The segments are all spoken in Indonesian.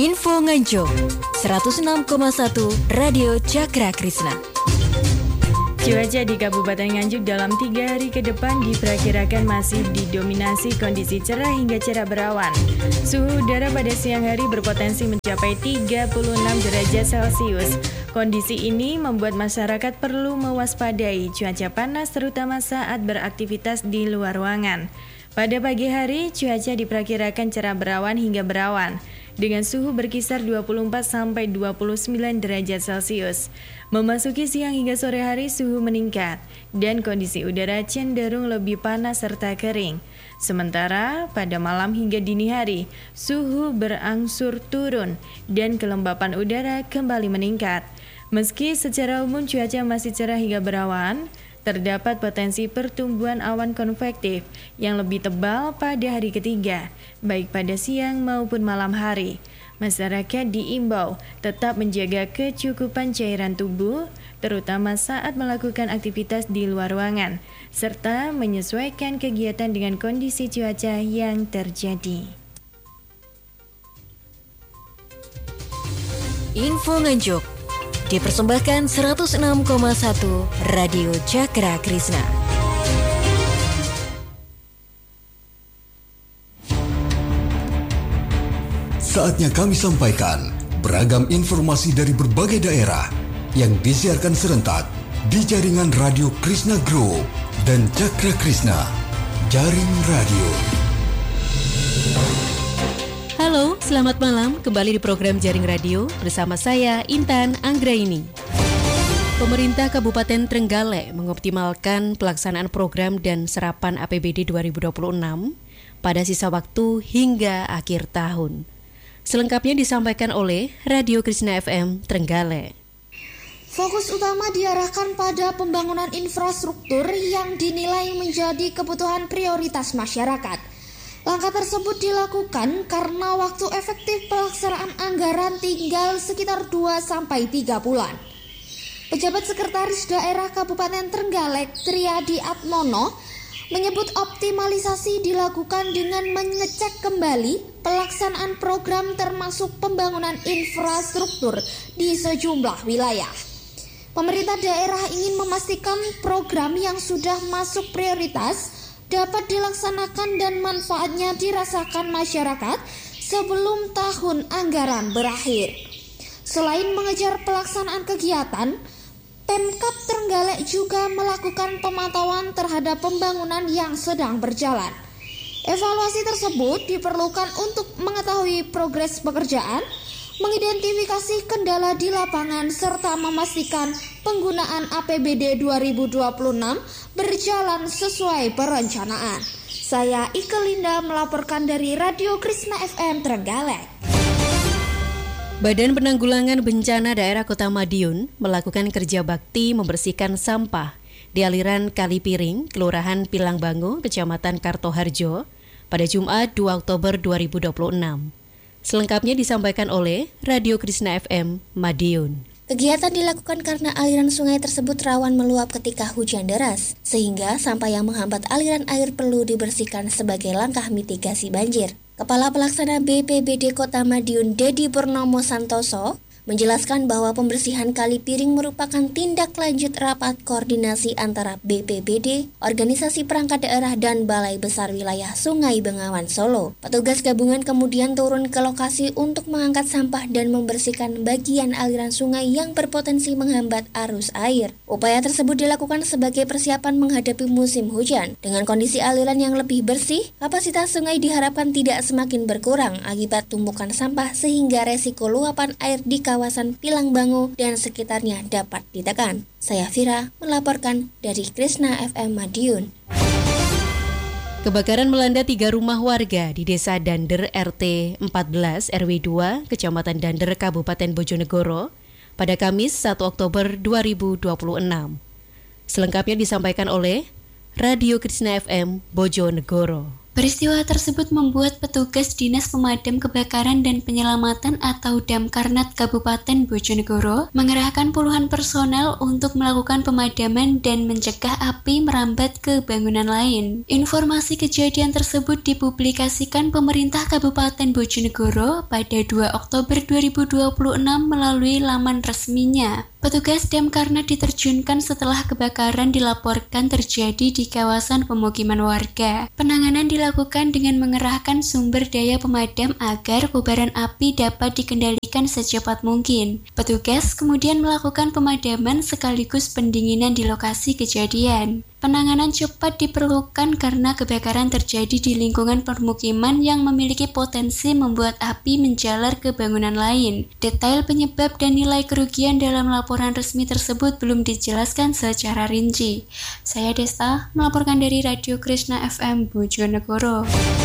Info Nganjuk 106,1 Radio Cakra Krisna. Cuaca di Kabupaten Nganjuk dalam 3 hari ke depan diperkirakan masih didominasi kondisi cerah hingga cerah berawan. Suhu udara pada siang hari berpotensi mencapai 36 derajat Celcius. Kondisi ini membuat masyarakat perlu mewaspadai cuaca panas terutama saat beraktivitas di luar ruangan. Pada pagi hari, cuaca diperkirakan cerah berawan hingga berawan, dengan suhu berkisar 24 sampai 29 derajat Celcius. Memasuki siang hingga sore hari suhu meningkat dan kondisi udara cenderung lebih panas serta kering. Sementara pada malam hingga dini hari suhu berangsur turun dan kelembapan udara kembali meningkat. Meski secara umum cuaca masih cerah hingga berawan, terdapat potensi pertumbuhan awan konvektif yang lebih tebal pada hari ketiga, baik pada siang maupun malam hari. Masyarakat diimbau tetap menjaga kecukupan cairan tubuh, terutama saat melakukan aktivitas di luar ruangan, serta menyesuaikan kegiatan dengan kondisi cuaca yang terjadi. Info Nganjuk dipersembahkan 106,1 Radio Cakra Krisna. Saatnya kami sampaikan beragam informasi dari berbagai daerah yang disiarkan serentak di jaringan Radio Krisna Group dan Cakra Krisna, Jaring Radio. Halo, selamat malam. Kembali di program Jaring Radio bersama saya Intan Anggraini. Pemerintah Kabupaten Trenggalek mengoptimalkan pelaksanaan program dan serapan APBD 2026 pada sisa waktu hingga akhir tahun. Selengkapnya disampaikan oleh Radio Krisna FM Trenggalek. Fokus utama diarahkan pada pembangunan infrastruktur yang dinilai menjadi kebutuhan prioritas masyarakat. Langkah tersebut dilakukan karena waktu efektif pelaksanaan anggaran tinggal sekitar 2-3 bulan. Pejabat Sekretaris Daerah Kabupaten Trenggalek, Triadi Atmono, menyebut optimalisasi dilakukan dengan mengecek kembali pelaksanaan program termasuk pembangunan infrastruktur di sejumlah wilayah. Pemerintah daerah ingin memastikan program yang sudah masuk prioritas dapat dilaksanakan dan manfaatnya dirasakan masyarakat sebelum tahun anggaran berakhir. Selain mengejar pelaksanaan kegiatan, Pemkab Trenggalek juga melakukan pemantauan terhadap pembangunan yang sedang berjalan. Evaluasi tersebut diperlukan untuk mengetahui progres pekerjaan, mengidentifikasi kendala di lapangan, serta memastikan penggunaan APBD 2026 berjalan sesuai perencanaan. Saya Ike Linda melaporkan dari Radio Krisna FM Trenggalek. Badan Penanggulangan Bencana Daerah Kota Madiun melakukan kerja bakti membersihkan sampah di aliran Kali Piring, Kelurahan Pilangbango, Kecamatan Kartoharjo pada Jumat 2 Oktober 2026. Selengkapnya disampaikan oleh Radio Krisna FM Madiun. Kegiatan dilakukan karena aliran sungai tersebut rawan meluap ketika hujan deras, sehingga sampah yang menghambat aliran air perlu dibersihkan sebagai langkah mitigasi banjir. Kepala Pelaksana BPBD Kota Madiun, Dedi Purnomo Santoso, menjelaskan bahwa pembersihan Kali Piring merupakan tindak lanjut rapat koordinasi antara BPBD, organisasi perangkat daerah dan Balai Besar Wilayah Sungai Bengawan Solo. Petugas gabungan kemudian turun ke lokasi untuk mengangkat sampah dan membersihkan bagian aliran sungai yang berpotensi menghambat arus air. Upaya tersebut dilakukan sebagai persiapan menghadapi musim hujan. Dengan kondisi aliran yang lebih bersih, kapasitas sungai diharapkan tidak semakin berkurang akibat tumpukan sampah sehingga resiko luapan air di kawasan Pilangbango dan sekitarnya dapat ditekan. Saya Fira melaporkan dari Krisna FM Madiun. Kebakaran melanda 3 rumah warga di Desa Dander RT 14 RW 2 Kecamatan Dander Kabupaten Bojonegoro pada Kamis 1 Oktober 2026. Selengkapnya disampaikan oleh Radio Krisna FM Bojonegoro. Peristiwa tersebut membuat petugas Dinas Pemadam Kebakaran dan Penyelamatan atau Damkarnat Kabupaten Bojonegoro mengerahkan puluhan personel untuk melakukan pemadaman dan mencegah api merambat ke bangunan lain. Informasi kejadian tersebut dipublikasikan pemerintah Kabupaten Bojonegoro pada 2 Oktober 2026 melalui laman resminya. Petugas Damkarnat diterjunkan setelah kebakaran dilaporkan terjadi di kawasan pemukiman warga. Penanganan dilakukan dengan mengerahkan sumber daya pemadam agar kobaran api dapat dikendalikan secepat mungkin. Petugas kemudian melakukan pemadaman sekaligus pendinginan di lokasi kejadian. Penanganan cepat diperlukan karena kebakaran terjadi di lingkungan permukiman yang memiliki potensi membuat api menjalar ke bangunan lain. Detail penyebab dan nilai kerugian dalam laporan resmi tersebut belum dijelaskan secara rinci. Saya Desta, melaporkan dari Radio Krishna FM Bojonegoro.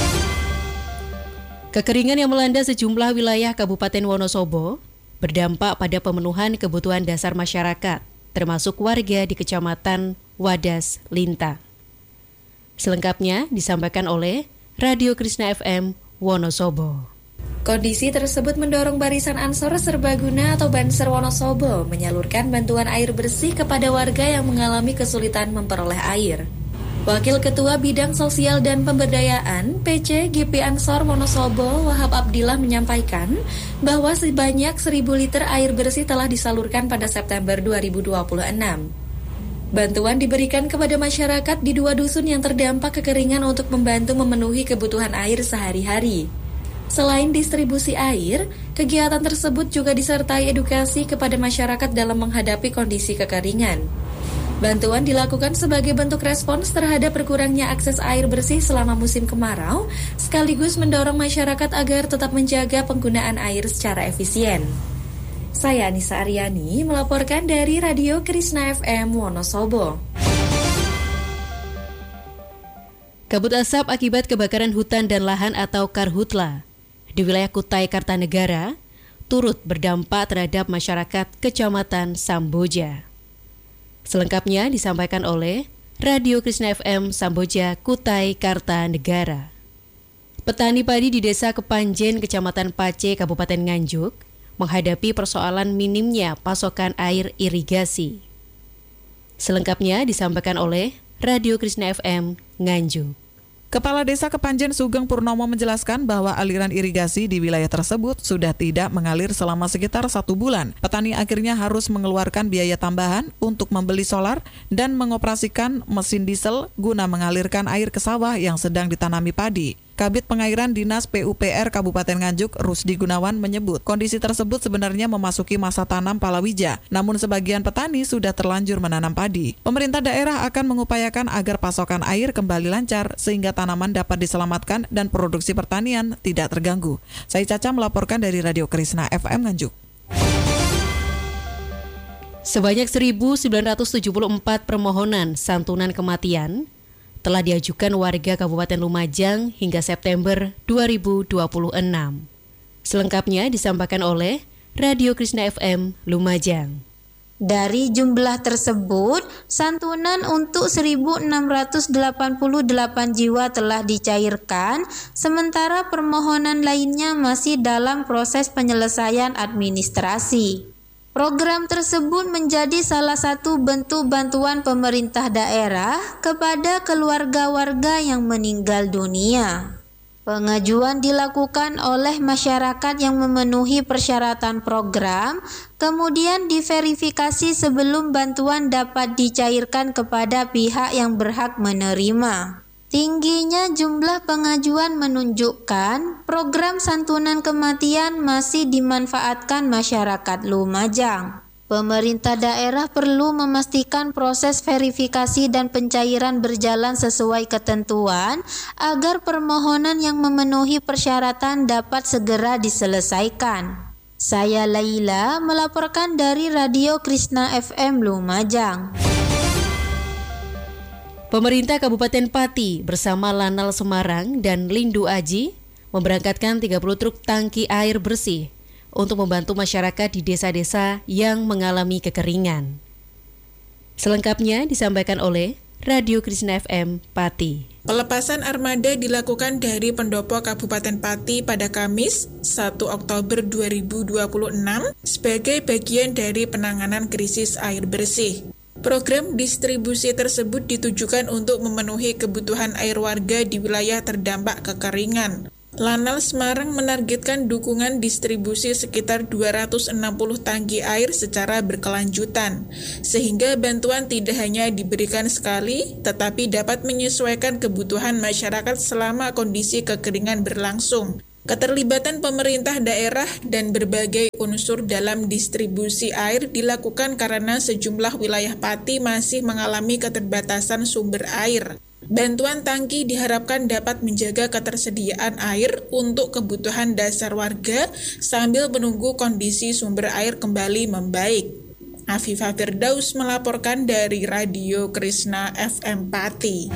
Kekeringan yang melanda sejumlah wilayah Kabupaten Wonosobo berdampak pada pemenuhan kebutuhan dasar masyarakat, termasuk warga di Kecamatan Wadas, Linta. Selengkapnya disampaikan oleh Radio Krishna FM Wonosobo. Kondisi tersebut mendorong Barisan Ansor Serbaguna atau Banser Wonosobo menyalurkan bantuan air bersih kepada warga yang mengalami kesulitan memperoleh air. Wakil Ketua Bidang Sosial dan Pemberdayaan PC GP Ansor Wonosobo Wahab Abdillah menyampaikan bahwa sebanyak 1.000 liter air bersih telah disalurkan pada September 2026. Bantuan diberikan kepada masyarakat di 2 dusun yang terdampak kekeringan untuk membantu memenuhi kebutuhan air sehari-hari. Selain distribusi air, kegiatan tersebut juga disertai edukasi kepada masyarakat dalam menghadapi kondisi kekeringan. Bantuan dilakukan sebagai bentuk respons terhadap berkurangnya akses air bersih selama musim kemarau, sekaligus mendorong masyarakat agar tetap menjaga penggunaan air secara efisien. Saya Anissa Aryani melaporkan dari Radio Krishna FM Wonosobo. Kabut asap akibat kebakaran hutan dan lahan atau karhutla di wilayah Kutai Kartanegara turut berdampak terhadap masyarakat Kecamatan Samboja. Selengkapnya disampaikan oleh Radio Krishna FM Samboja Kutai Kartanegara. Petani padi di Desa Kepanjen, Kecamatan Pace, Kabupaten Nganjuk menghadapi persoalan minimnya pasokan air irigasi. Selengkapnya disampaikan oleh Radio Krishna FM Nganjuk. Kepala Desa Kepanjen Sugeng Purnomo menjelaskan bahwa aliran irigasi di wilayah tersebut sudah tidak mengalir selama sekitar 1 bulan. Petani akhirnya harus mengeluarkan biaya tambahan untuk membeli solar dan mengoperasikan mesin diesel guna mengalirkan air ke sawah yang sedang ditanami padi. Kabid Pengairan Dinas PUPR Kabupaten Nganjuk, Rusdi Gunawan menyebut kondisi tersebut sebenarnya memasuki masa tanam palawija, namun sebagian petani sudah terlanjur menanam padi. Pemerintah daerah akan mengupayakan agar pasokan air kembali lancar sehingga tanaman dapat diselamatkan dan produksi pertanian tidak terganggu. Saya Caca melaporkan dari Radio Krishna FM Nganjuk. Sebanyak 1.974 permohonan santunan kematian telah diajukan warga Kabupaten Lumajang hingga September 2026. Selengkapnya disampaikan oleh Radio Krishna FM Lumajang. Dari jumlah tersebut, santunan untuk 1.688 jiwa telah dicairkan, sementara permohonan lainnya masih dalam proses penyelesaian administrasi. Program tersebut menjadi salah satu bentuk bantuan pemerintah daerah kepada keluarga warga yang meninggal dunia. Pengajuan dilakukan oleh masyarakat yang memenuhi persyaratan program, kemudian diverifikasi sebelum bantuan dapat dicairkan kepada pihak yang berhak menerima. Tingginya jumlah pengajuan menunjukkan program santunan kematian masih dimanfaatkan masyarakat Lumajang. Pemerintah daerah perlu memastikan proses verifikasi dan pencairan berjalan sesuai ketentuan agar permohonan yang memenuhi persyaratan dapat segera diselesaikan. Saya Laila melaporkan dari Radio Krishna FM Lumajang. Pemerintah Kabupaten Pati bersama Lanal Semarang dan Lindu Aji memberangkatkan 30 truk tangki air bersih untuk membantu masyarakat di desa-desa yang mengalami kekeringan. Selengkapnya disampaikan oleh Radio Krishna FM Pati. Pelepasan armada dilakukan dari pendopo Kabupaten Pati pada Kamis 1 Oktober 2026 sebagai bagian dari penanganan krisis air bersih. Program distribusi tersebut ditujukan untuk memenuhi kebutuhan air warga di wilayah terdampak kekeringan. Lanal Semarang menargetkan dukungan distribusi sekitar 260 tangki air secara berkelanjutan, sehingga bantuan tidak hanya diberikan sekali, tetapi dapat menyesuaikan kebutuhan masyarakat selama kondisi kekeringan berlangsung. Keterlibatan pemerintah daerah dan berbagai unsur dalam distribusi air dilakukan karena sejumlah wilayah Pati masih mengalami keterbatasan sumber air. Bantuan tangki diharapkan dapat menjaga ketersediaan air untuk kebutuhan dasar warga sambil menunggu kondisi sumber air kembali membaik. Afifah Firdaus melaporkan dari Radio Krishna FM Pati.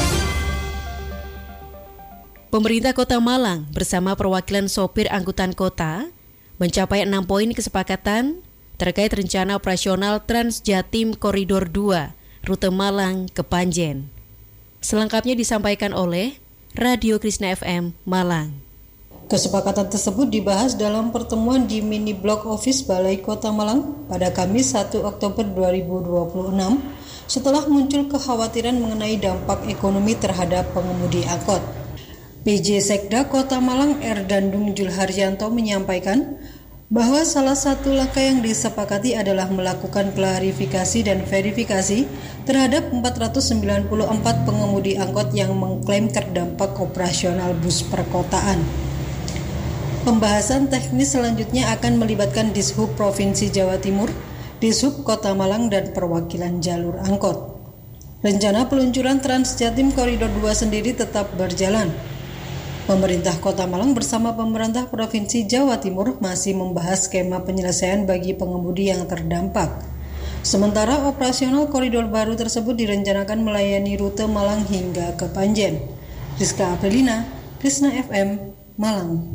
Pemerintah Kota Malang bersama perwakilan sopir angkutan kota mencapai 6 poin kesepakatan terkait rencana operasional Trans Jatim Koridor 2, rute Malang ke Panjen. Selengkapnya disampaikan oleh Radio Krishna FM Malang. Kesepakatan tersebut dibahas dalam pertemuan di mini block office Balai Kota Malang pada Kamis 1 Oktober 2026 setelah muncul kekhawatiran mengenai dampak ekonomi terhadap pengemudi angkot. PJ Sekda Kota Malang Erdandung Julharyanto menyampaikan bahwa salah satu langkah yang disepakati adalah melakukan klarifikasi dan verifikasi terhadap 494 pengemudi angkot yang mengklaim terdampak operasional bus perkotaan. Pembahasan teknis selanjutnya akan melibatkan Dishub Provinsi Jawa Timur, Dishub Kota Malang, dan perwakilan jalur angkot. Rencana peluncuran Trans Jatim Koridor 2 sendiri tetap berjalan. Pemerintah Kota Malang bersama pemerintah Provinsi Jawa Timur masih membahas skema penyelesaian bagi pengemudi yang terdampak. Sementara operasional koridor baru tersebut direncanakan melayani rute Malang hingga ke Panjen. Rizka Aprilina, Krishna FM, Malang.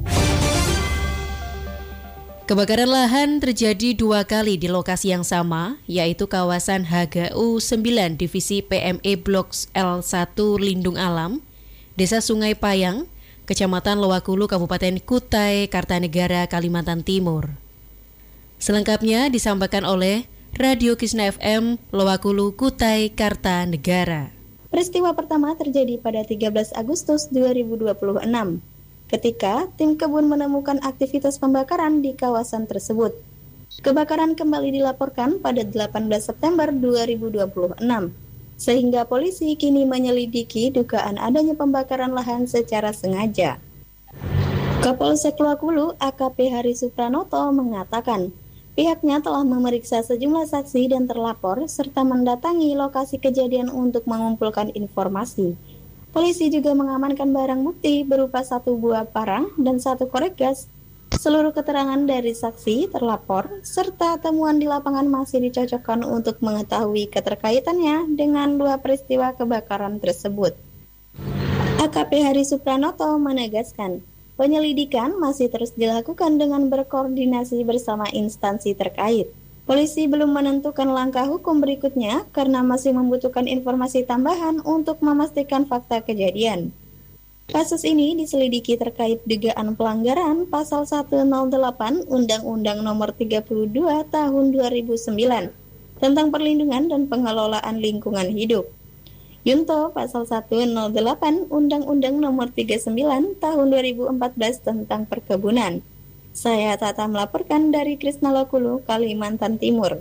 Kebakaran lahan terjadi 2 kali di lokasi yang sama, yaitu kawasan HGU 9 Divisi PME Blok L1 Lindung Alam, Desa Sungai Payang, Kecamatan Lowakulu, Kabupaten Kutai Kartanegara, Kalimantan Timur. Selengkapnya disampaikan oleh Radio Krishna FM Lowakulu, Kutai Kartanegara. Peristiwa pertama terjadi pada 13 Agustus 2026, ketika tim kebun menemukan aktivitas pembakaran di kawasan tersebut. Kebakaran kembali dilaporkan pada 18 September 2026. Sehingga polisi kini menyelidiki dugaan adanya pembakaran lahan secara sengaja. Kapolsek Lowakulu AKP Hari Supranoto mengatakan pihaknya telah memeriksa sejumlah saksi dan terlapor serta mendatangi lokasi kejadian untuk mengumpulkan informasi. Polisi juga mengamankan barang bukti berupa 1 buah parang dan 1 korek gas. Seluruh keterangan dari saksi, terlapor, serta temuan di lapangan masih dicocokkan untuk mengetahui keterkaitannya dengan 2 peristiwa kebakaran tersebut. AKP Hari Supranoto menegaskan, penyelidikan masih terus dilakukan dengan berkoordinasi bersama instansi terkait. Polisi belum menentukan langkah hukum berikutnya karena masih membutuhkan informasi tambahan untuk memastikan fakta kejadian. Kasus ini diselidiki terkait dugaan pelanggaran Pasal 108 Undang-Undang Nomor 32 Tahun 2009 tentang perlindungan dan pengelolaan lingkungan hidup. Junto Pasal 108 Undang-Undang Nomor 39 Tahun 2014 tentang perkebunan. Saya Tata melaporkan dari Krishna Lowakulu, Kalimantan Timur.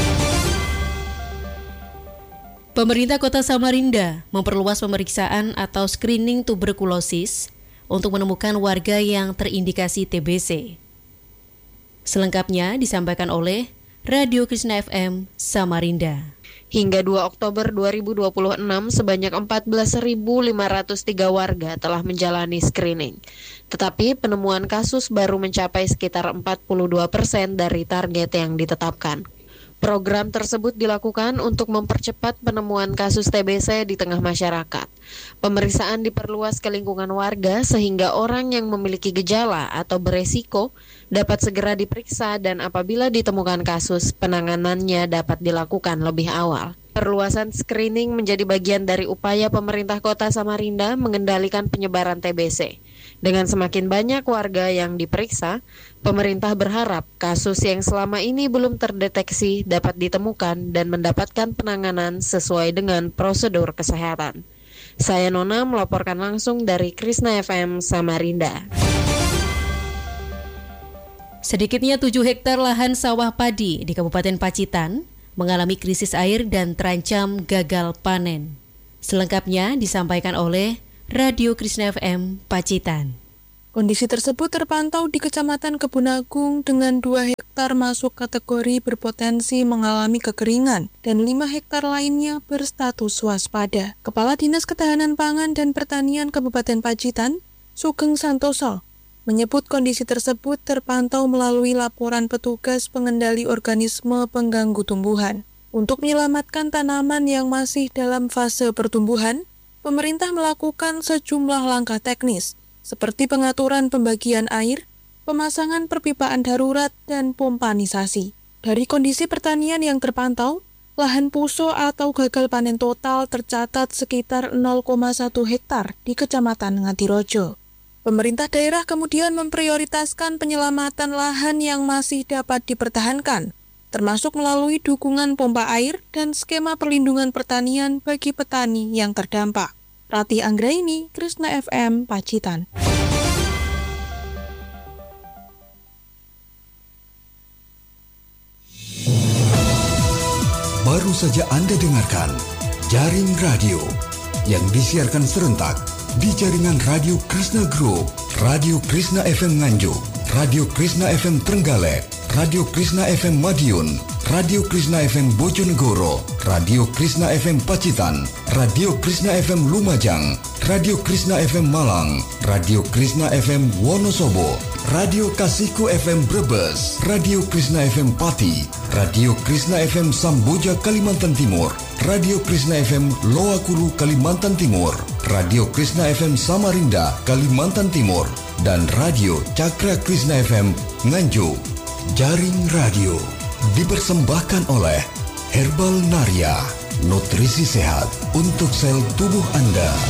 Pemerintah Kota Samarinda memperluas pemeriksaan atau screening tuberkulosis untuk menemukan warga yang terindikasi TBC. Selengkapnya disampaikan oleh Radio Krishna FM Samarinda. Hingga 2 Oktober 2026, sebanyak 14.503 warga telah menjalani screening. Tetapi penemuan kasus baru mencapai sekitar 42% dari target yang ditetapkan. Program tersebut dilakukan untuk mempercepat penemuan kasus TBC di tengah masyarakat. Pemeriksaan diperluas ke lingkungan warga sehingga orang yang memiliki gejala atau beresiko dapat segera diperiksa dan apabila ditemukan kasus, penanganannya dapat dilakukan lebih awal. Perluasan screening menjadi bagian dari upaya pemerintah Kota Samarinda mengendalikan penyebaran TBC. Dengan semakin banyak warga yang diperiksa, pemerintah berharap kasus yang selama ini belum terdeteksi dapat ditemukan dan mendapatkan penanganan sesuai dengan prosedur kesehatan. Saya Nona melaporkan langsung dari Krisna FM Samarinda. Sedikitnya 7 hektar lahan sawah padi di Kabupaten Pacitan mengalami krisis air dan terancam gagal panen. Selengkapnya disampaikan oleh Radio Krisna FM Pacitan. Kondisi tersebut terpantau di Kecamatan Kebunagung dengan 2 hektar masuk kategori berpotensi mengalami kekeringan dan 5 hektar lainnya berstatus waspada. Kepala Dinas Ketahanan Pangan dan Pertanian Kabupaten Pacitan, Sugeng Santoso, menyebut kondisi tersebut terpantau melalui laporan petugas pengendali organisme pengganggu tumbuhan. Untuk menyelamatkan tanaman yang masih dalam fase pertumbuhan, pemerintah melakukan sejumlah langkah teknis, seperti pengaturan pembagian air, pemasangan perpipaan darurat, dan pompanisasi. Dari kondisi pertanian yang terpantau, lahan puso atau gagal panen total tercatat sekitar 0,1 hektar di Kecamatan Ngadirojo. Pemerintah daerah kemudian memprioritaskan penyelamatan lahan yang masih dapat dipertahankan, termasuk melalui dukungan pompa air dan skema perlindungan pertanian bagi petani yang terdampak. Rati Anggraini, Krisna FM, Pacitan. Baru saja Anda dengarkan Jaring Radio yang disiarkan serentak di jaringan Radio Krisna Group, Radio Krisna FM Nganjuk, Radio Krisna FM Trenggalek, Radio Krisna FM Madiun, Radio Krisna FM Bojonegoro, Radio Krisna FM Pacitan, Radio Krisna FM Lumajang, Radio Krisna FM Malang, Radio Krisna FM Wonosobo, Radio Kasihku FM Brebes, Radio Krisna FM Pati, Radio Krisna FM Samboja Kalimantan Timur, Radio Krisna FM Loakulu Kalimantan Timur, Radio Krisna FM Samarinda Kalimantan Timur, dan Radio Cakra Krisna FM Nganjuk. Jaring Radio dipersembahkan oleh Herbal Naria, nutrisi sehat untuk sel tubuh Anda.